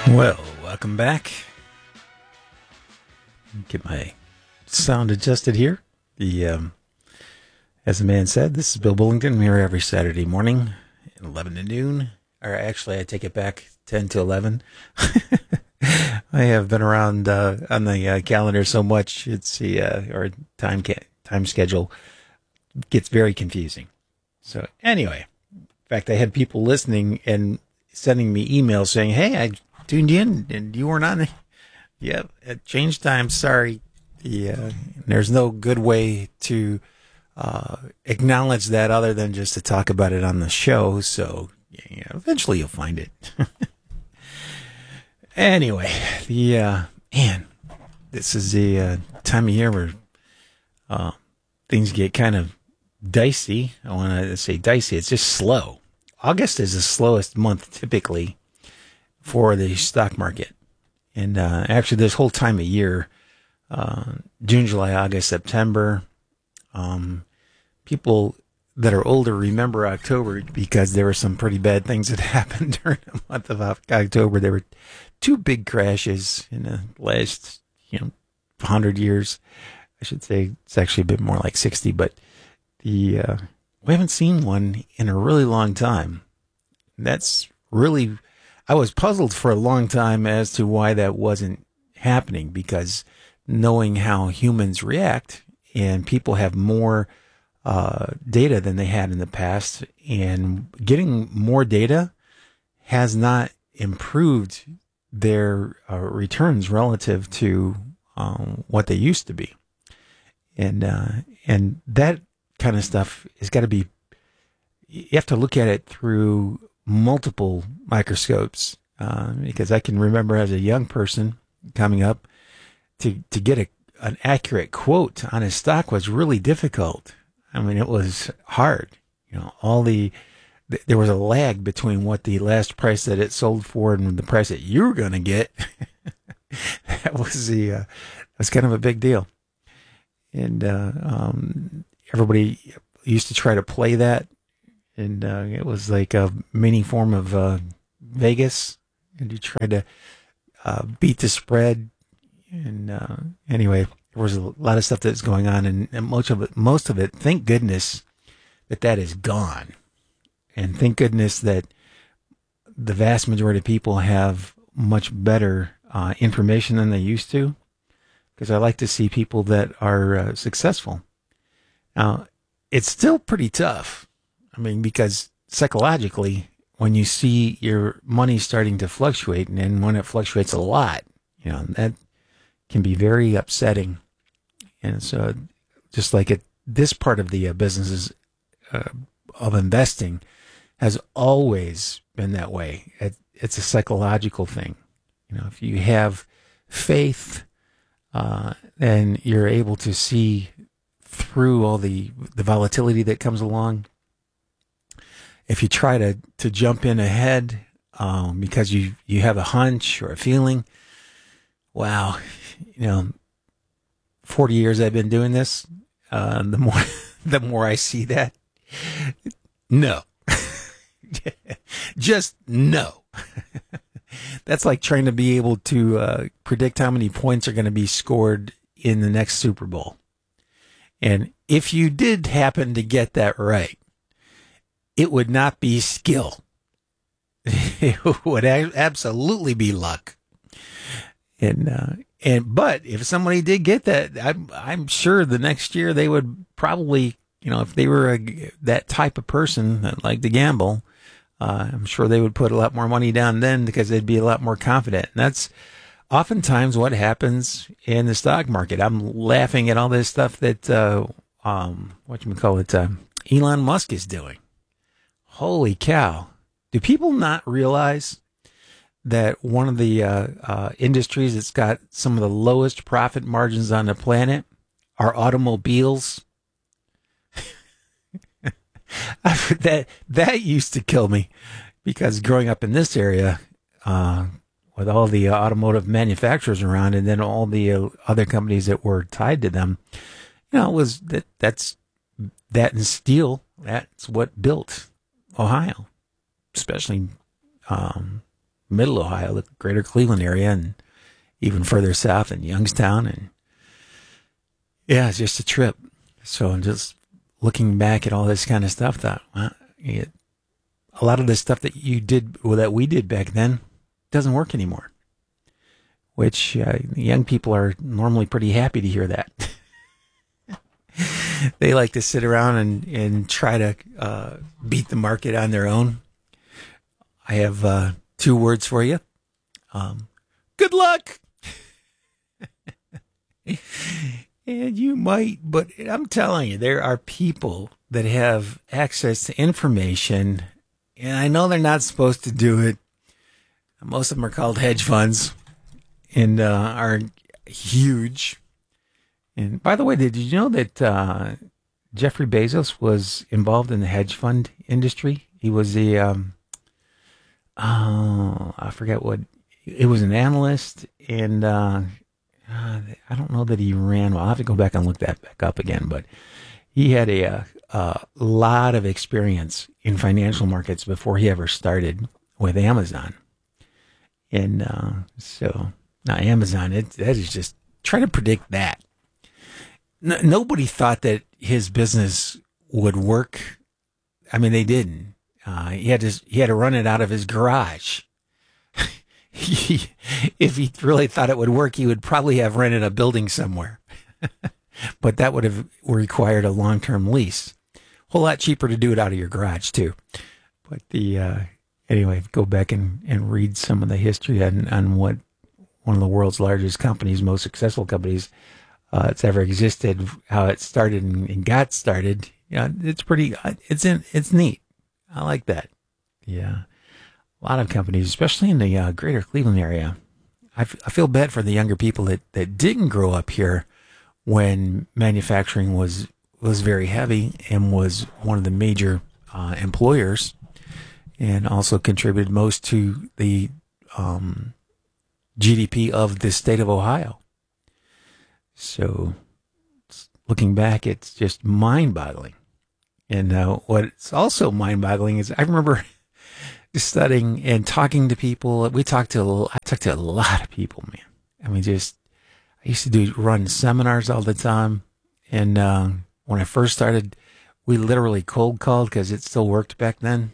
Well, welcome back. Get my sound adjusted here. As the man said, this is Bill Bullington. I'm here every Saturday morning, 11 to noon. Or actually, I take it back, 10 to 11. I have been around on the calendar so much, it's or time schedule gets very confusing. So anyway, in fact, I had people listening and sending me emails saying, "Hey, I tuned in and you weren't on." Yep, at change time. Sorry. There's no good way to acknowledge that other than just to talk about it on the show. So eventually you'll find it. Anyway, this is the time of year where things get kind of dicey. I want to say dicey. It's just slow. August is the slowest month typically for the stock market. And actually this whole time of year, June, July, August, September, people that are older remember October because there were some pretty bad things that happened during the month of October. There were two big crashes in the last, 100 years. I should say it's actually a bit more like 60, but we haven't seen one in a really long time. That's really, I was puzzled for a long time as to why that wasn't happening, because knowing how humans react, and people have more data than they had in the past, and getting more data has not improved their returns relative to what they used to be. And that kind of stuff has got to be, you have to look at it through multiple microscopes, because I can remember as a young person coming up to get an accurate quote on a stock was really difficult. I mean, it was hard. There was a lag between what the last price that it sold for and the price that you were going to get. That was kind of a big deal. And everybody used to try to play that. And it was like a mini form of Vegas. And you tried to beat the spread. And anyway, there was a lot of stuff that's going on. And most of it, thank goodness that is gone. And thank goodness that the vast majority of people have much better information than they used to. Because I like to see people that are successful. Now, it's still pretty tough. I mean, because psychologically, when you see your money starting to fluctuate, and then when it fluctuates a lot, that can be very upsetting. And so, just like this part of the businesses of investing has always been that way. It's a psychological thing. If you have faith, then you're able to see through all the volatility that comes along. If you try to jump in ahead because you have a hunch or a feeling, wow, 40 years I've been doing this, the more I see that, no. Just no. That's like trying to be able to predict how many points are going to be scored in the next Super Bowl. And if you did happen to get that right, it would not be skill. It would absolutely be luck. But if somebody did get that, I'm sure the next year they would probably, if they were that type of person that liked to gamble, I'm sure they would put a lot more money down then because they'd be a lot more confident. And that's oftentimes what happens in the stock market. I'm laughing at all this stuff that, Elon Musk is doing. Holy cow. Do people not realize that one of the industries that's got some of the lowest profit margins on the planet are automobiles? That used to kill me, because growing up in this area, with all the automotive manufacturers around, and then all the other companies that were tied to them, it was that and steel. That's what built Ohio, especially middle Ohio, the greater Cleveland area, and even further south in Youngstown. And yeah, it's just a trip. So I'm just looking back at all this kind of stuff, thought, well, a lot of the stuff that you did, or that we did back then, doesn't work anymore. Which young people are normally pretty happy to hear that. They like to sit around and try to beat the market on their own. I have 2 words for you. Good luck! And you might, but I'm telling you, there are people that have access to information, and I know they're not supposed to do it. Most of them are called hedge funds and are huge. And by the way, did you know that Jeffrey Bezos was involved in the hedge fund industry? He was I forget what, it was an analyst, and I don't know that he ran. Well, I'll have to go back and look that back up again, but he had a lot of experience in financial markets before he ever started with Amazon. And so now Amazon, that is just, try to predict that. Nobody thought that his business would work. I mean, they didn't. He had to run it out of his garage. If he really thought it would work, he would probably have rented a building somewhere. But that would have required a long-term lease. A whole lot cheaper to do it out of your garage, too. But anyway, go back and read some of the history on what one of the world's largest companies, most successful companies it's ever existed, how it started and got started. Yeah, it's pretty, it's neat. I like that. Yeah. A lot of companies, especially in the greater Cleveland area. I feel bad for the younger people that didn't grow up here when manufacturing was very heavy and was one of the major employers, and also contributed most to the GDP of the state of Ohio. So looking back, it's just mind-boggling. And what's also mind-boggling is I remember studying and talking to people. I talked to a lot of people, man. I mean, I used to run seminars all the time. And when I first started, we literally cold called because it still worked back then.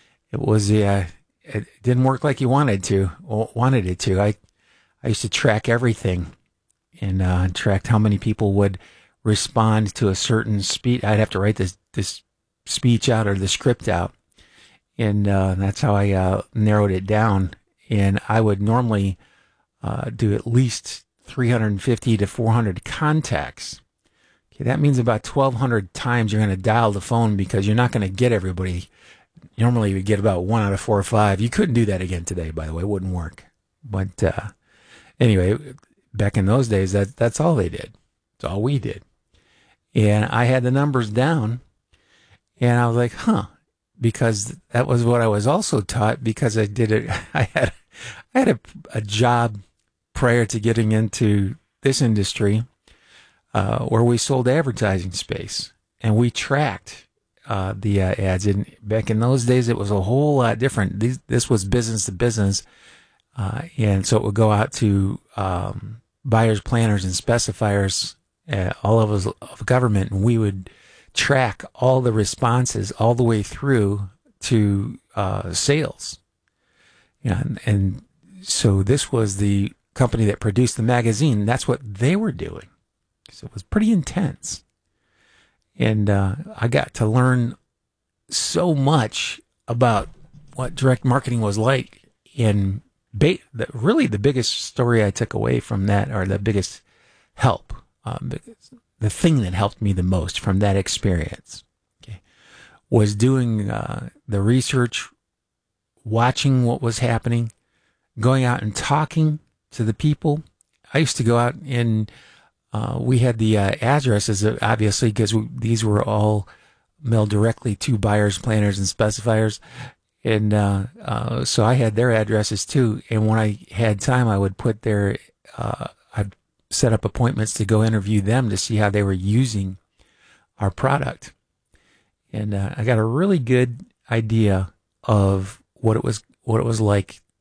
It didn't work like you wanted it to. I used to track everything and tracked how many people would respond to a certain speech. I'd have to write this speech out or the script out. And that's how I narrowed it down. And I would normally do at least 350 to 400 contacts. Okay, that means about 1,200 times you're going to dial the phone because you're not going to get everybody. Normally you get about 1 out of 4 or 5. You couldn't do that again today, by the way. It wouldn't work. But anyway, back in those days, that's all they did. That's all we did. And I had the numbers down, and I was like, because that was what I was also taught, because I did it. I had a job prior to getting into this industry where we sold advertising space, and we tracked the ads. And back in those days, it was a whole lot different. This was business to business, and so it would go out to buyers, planners, and specifiers, all of government, and we would track all the responses all the way through to sales. And so this was the company that produced the magazine. That's what they were doing. So it was pretty intense. And I got to learn so much about what direct marketing was like. And really the biggest story I took away from that, or the biggest help, the thing that helped me the most from that experience, was doing the research, watching what was happening, going out and talking to the people. I used to go out and we had the addresses, obviously, because these were all mailed directly to buyers, planners, and specifiers. And so I had their addresses too. And when I had time, I would put I'd set up appointments to go interview them to see how they were using our product. And I got a really good idea of what it was like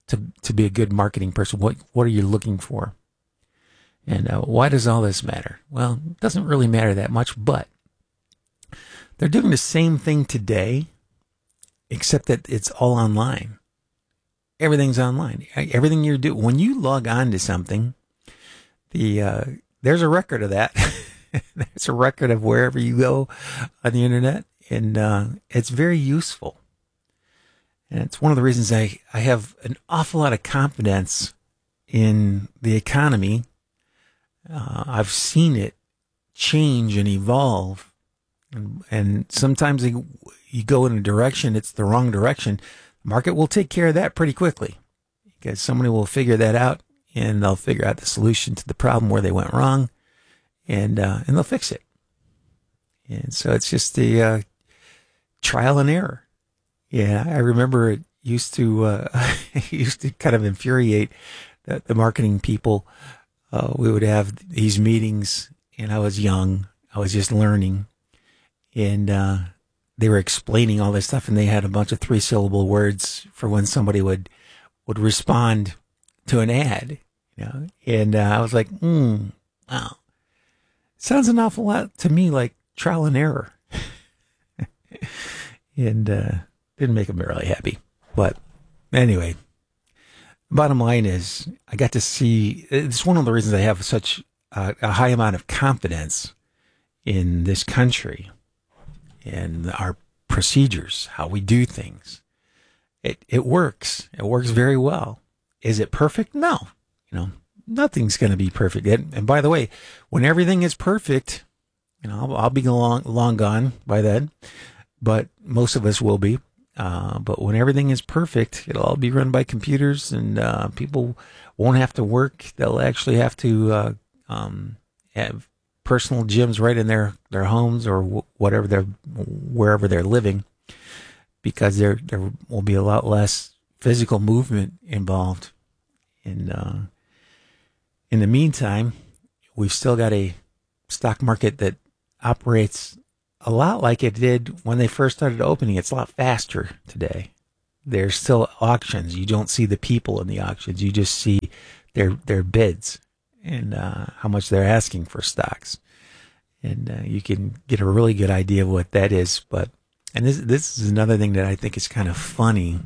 to be a good marketing person? What are you looking for? And why does all this matter? Well, it doesn't really matter that much, but they're doing the same thing today, except that it's all online. Everything's online. Everything you do, when you log on to something, there's a record of that. There's a record of wherever you go on the internet, and it's very useful. And it's one of the reasons I have an awful lot of confidence in the economy. I've seen it change and evolve. And sometimes you go in a direction, it's the wrong direction. The market will take care of that pretty quickly because somebody will figure that out and they'll figure out the solution to the problem where they went wrong and they'll fix it. And so it's just the trial and error. Yeah, I remember it used to kind of infuriate the marketing people. We would have these meetings, and I was young. I was just learning, and they were explaining all this stuff, and they had a bunch of 3-syllable words for when somebody would respond to an ad. And I was like, wow, sounds an awful lot to me like trial and error, and didn't make them really happy. But anyway. Bottom line is, I got to see, it's one of the reasons I have such a high amount of confidence in this country and our procedures, how we do things. It works. It works very well. Is it perfect? No. Nothing's going to be perfect. And by the way, when everything is perfect, I'll be long gone by then, but most of us will be. But when everything is perfect, it'll all be run by computers, and people won't have to work. They'll actually have to have personal gyms right in their homes or wherever they're living, because there will be a lot less physical movement involved. And in the meantime, we've still got a stock market that operates a lot like it did when they first started opening. It's a lot faster today. There's still auctions. You don't see the people in the auctions. You just see their bids and how much they're asking for stocks. And you can get a really good idea of what that is. And this is another thing that I think is kind of funny.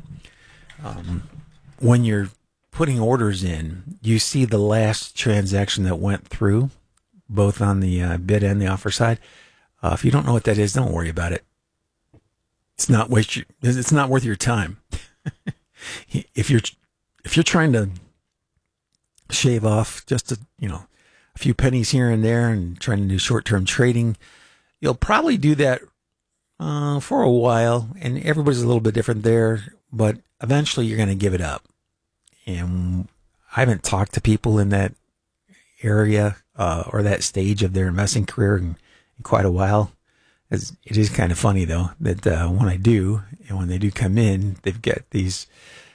When you're putting orders in, you see the last transaction that went through, both on the bid and the offer side. If you don't know what that is, don't worry about it. It's not worth your time. If you're trying to shave off just a few pennies here and there and trying to do short-term trading, you'll probably do that for a while, and everybody's a little bit different there, but eventually you're going to give it up. And I haven't talked to people in that area or that stage of their investing career in quite a while. It is kind of funny though that when I do, and when they do come in, they've got these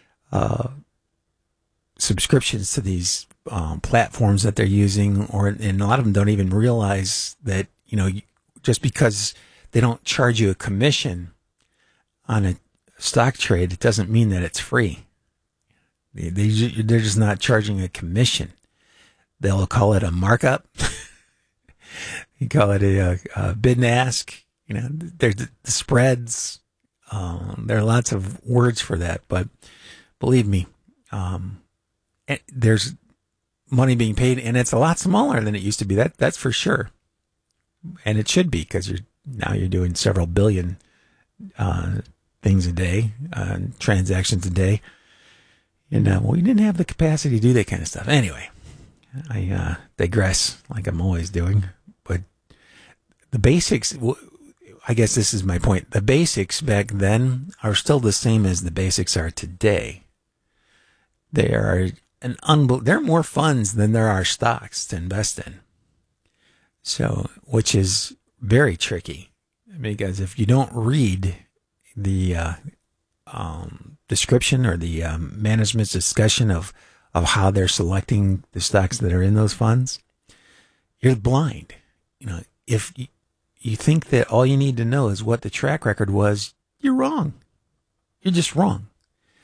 subscriptions to these platforms that they're using, and a lot of them don't even realize that just because they don't charge you a commission on a stock trade, it doesn't mean that it's free. They're just not charging a commission. They'll call it a markup. You call it a bid and ask. There's the spreads. There are lots of words for that, but believe me, there's money being paid, and it's a lot smaller than it used to be. That's for sure, and it should be, because you're doing several billion things a day, transactions a day, and we didn't have the capacity to do that kind of stuff. Anyway, I digress, like I'm always doing. But the basics, I guess this is my point. The basics back then are still the same as the basics are today. They are there are more funds than there are stocks to invest in. So, which is very tricky, because if you don't read the description or the management's discussion of how they're selecting the stocks that are in those funds, you're blind. If you think that all you need to know is what the track record was, you're wrong. You're just wrong.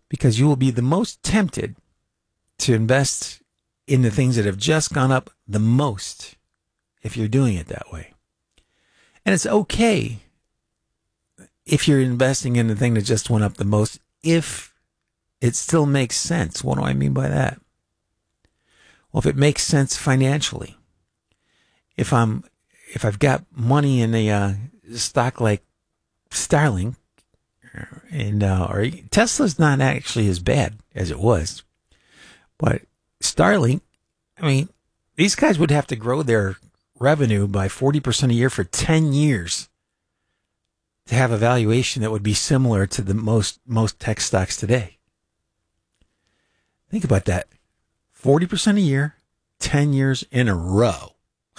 because you will be the most tempted to invest in the things that have just gone up the most if you're doing it that way. And it's okay if you're investing in the thing that just went up the most, if it still makes sense. What do I mean by that? Well, if it makes sense financially, if I've got money in a stock like Starlink, and or Tesla's not actually as bad as it was, but Starlink, I mean, these guys would have to grow their revenue by 40% a year for 10 years to have a valuation that would be similar to the most tech stocks today. Think about that. 40% a year, 10 years in a row.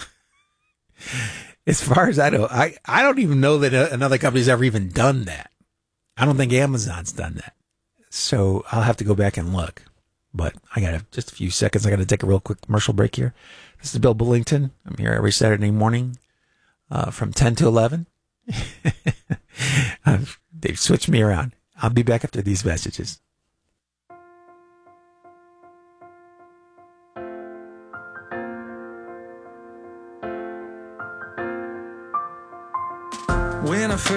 As far as I know, I don't even know that another company's ever even done that. I don't think Amazon's done that. So I'll have to go back and look. But I got just a few seconds. I got to take a real quick commercial break here. This is Bill Bullington. I'm here every Saturday morning from 10 to 11. They've switched me around. I'll be back after these messages. When I first